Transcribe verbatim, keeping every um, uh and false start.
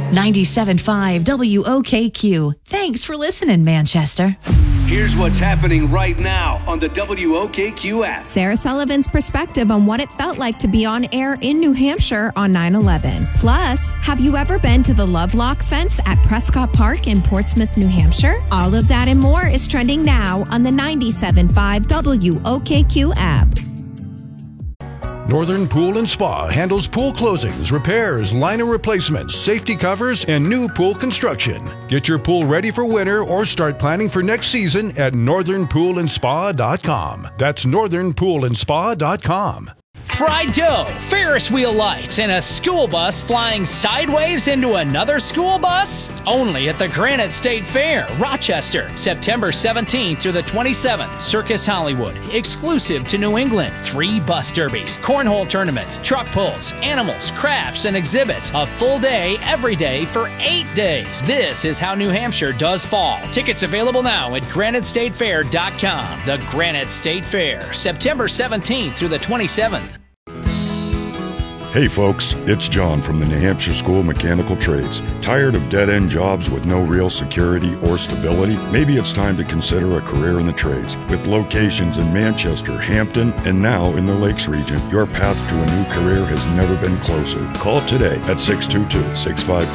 ninety-seven point five W O K Q. Thanks for listening, Manchester. Here's what's happening right now on the W O K Q app. Sarah Sullivan's perspective on what it felt like to be on air in New Hampshire on nine eleven. Plus, have you ever been to the Lovelock fence at Prescott Park in Portsmouth, New Hampshire? All of that and more is trending now on the ninety-seven point five W O K Q app. Northern Pool and Spa handles pool closings, repairs, liner replacements, safety covers, and new pool construction. Get your pool ready for winter or start planning for next season at northern pool and spa dot com. That's northern pool and spa dot com. Fried dough, Ferris wheel lights, and a school bus flying sideways into another school bus? Only at the Granite State Fair, Rochester, September seventeenth through the twenty-seventh. Circus Hollywood, exclusive to New England. Three bus derbies, cornhole tournaments, truck pulls, animals, crafts, and exhibits. A full day every day for eight days. This is how New Hampshire does fall. Tickets available now at granite state fair dot com. The Granite State Fair, September seventeenth through the twenty-seventh. Hey folks, it's John from the New Hampshire School of Mechanical Trades. Tired of dead-end jobs with no real security or stability? Maybe it's time to consider a career in the trades. With locations in Manchester, Hampton, and now in the Lakes region, your path to a new career has never been closer. Call today at six two two, six five